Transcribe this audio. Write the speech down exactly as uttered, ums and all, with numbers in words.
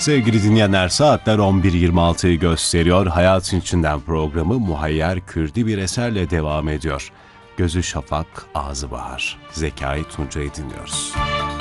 Sevgili dinleyenler, saatler on bir yirmi altıyı gösteriyor. Hayatın İçinden programı Muhayyer Kürdi bir eserle devam ediyor. Gözü şafak, ağzı bahar. Zekai Tuncay'ı dinliyoruz.